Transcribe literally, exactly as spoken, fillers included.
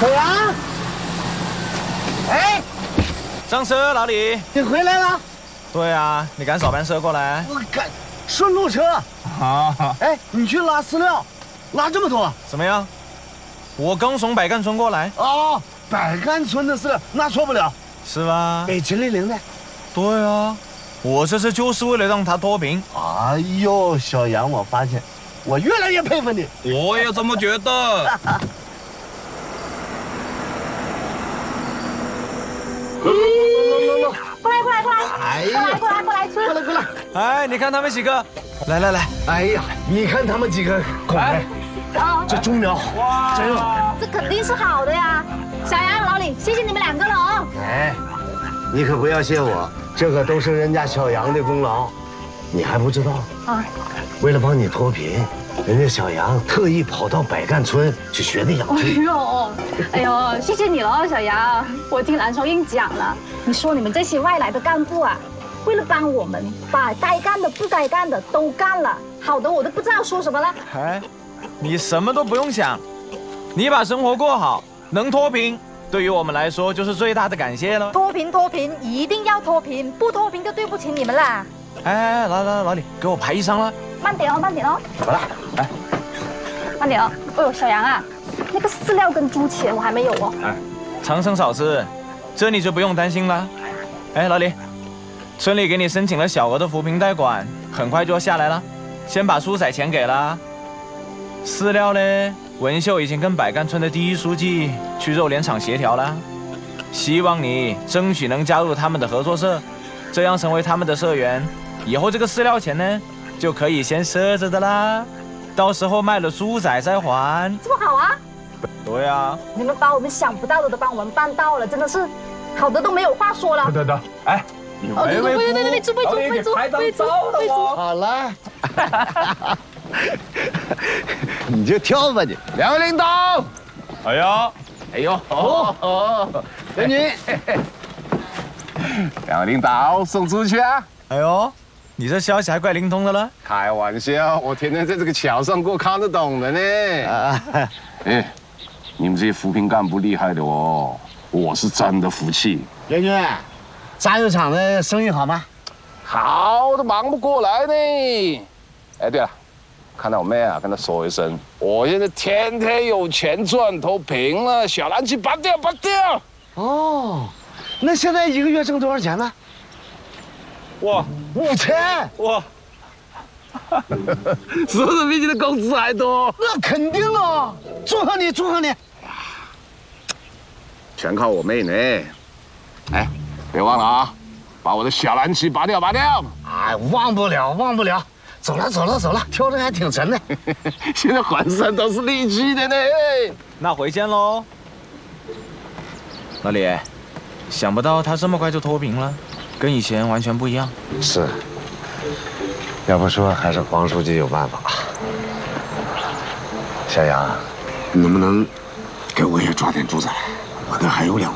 小杨，哎， 上车，老李。 你回来了？ 对啊，你赶早班车过来。 我赶顺路车。 好。 哎，你去拉饲料，拉这么多？ 怎么样？我刚从百干村过来。 哦，百干村的饲料，那错不了。 是吧？ 给直立零的。 对啊，我这次就是为了让它脱贫。 哎呦，小杨，我发现，我越来越佩服你。 我也这么觉得。 过来过来过来， 哎过来过来过来，吃。 过来过来。 哎，你看他们几个，来来来。 哎呀，你看他们几个拱的，这中苗， 哇， 真好。 这肯定是好的呀。小杨、老李，谢谢你们两个了哦。 哎，你可不要谢我，这个都是人家小杨的功劳，你还不知道啊？ 为了帮你脱贫，人家小杨特意跑到百干村去学的养哎殖。 呦，哎呦，谢谢你了哦，小杨，我听蓝收英讲了，你说你们这些外来的干部啊，为了帮我们，把该干的、不该干的都干了，好的我都不知道说什么了。 哎，你什么都不用想，你把生活过好，能脱贫，对于我们来说就是最大的感谢了。 脱贫脱贫，一定要脱贫，不脱贫就对不起你们啦。 哎，来来来，老李，给我排一张了。 慢点哦，慢点哦。 怎么了？哎， 慢点哦。哎呦，小杨啊，那个饲料跟猪钱我还没有哦。 哎，长生少吃，这你就不用担心了。哎，老李，村里给你申请了小额的扶贫贷款，很快就要下来了。先把蔬菜钱给了。饲料呢，文秀已经跟百干村的第一书记去肉联厂协调了，希望你争取能加入他们的合作社，这样成为他们的社员，以后这个饲料钱呢就可以先赊着的啦，到时候卖了猪仔再还。 这么好啊？ 对啊， 你们把我们想不到的都帮我们办到了，真的是好的都没有话说了。 等等，哎， 哦，对对对对对，猪背猪背猪背猪背猪。 好了，你就跳吧你。两位领导， 哎呀， 哎呦，哦，美女，两位领导送出去啊！ 哎呦，你这消息还怪灵通的了。 开玩笑，我天天在这个桥上过，看得懂的呢。啊，哎，你们这些扶贫干部厉害的哦，我是真的服气。 元军，炸油厂的生意好吗？ 好的，忙不过来呢。哎，对了，看到我妹啊，跟她说一声，我现在天天有钱赚，脱贫了，小蓝旗拔掉，拔掉。 哦，那现在一个月挣多少钱呢？ 哇， 五千！ 哇， 是不是比你的工资还多？ 那肯定啊！祝贺你，祝贺你！ 全靠我妹呢。哎，别忘了啊，把我的小蓝旗拔掉，拔掉！ 哎，忘不了，忘不了。走了，走了，走了，挑着还挺沉的。 现在浑身都是力气的呢。 那回见喽。老李，想不到他这么快就脱贫了，跟以前完全不一样。 是，要不说还是黄书记有办法。小杨，你能不能给我也抓点猪仔？我那还有两。